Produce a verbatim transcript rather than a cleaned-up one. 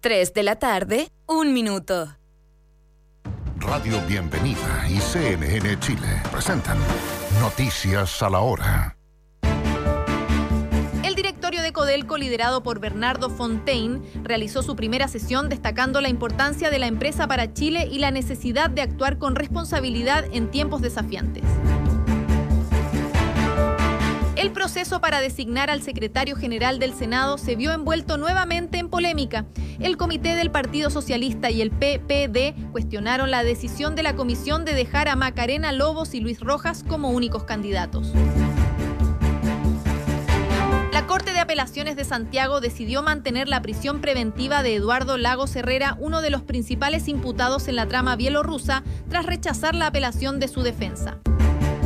tres de la tarde, un minuto. Radio Bienvenida y C N N Chile presentan Noticias a la Hora. El directorio de Codelco, liderado por Bernardo Fontaine, realizó su primera sesión destacando la importancia de la empresa para Chile y la necesidad de actuar con responsabilidad en tiempos desafiantes. El proceso para designar al secretario general del Senado se vio envuelto nuevamente en polémica. El Comité del Partido Socialista y el P P D cuestionaron la decisión de la comisión de dejar a Macarena Lobos y Luis Rojas como únicos candidatos. La Corte de Apelaciones de Santiago decidió mantener la prisión preventiva de Eduardo Lagos Herrera, uno de los principales imputados en la trama bielorrusa, tras rechazar la apelación de su defensa.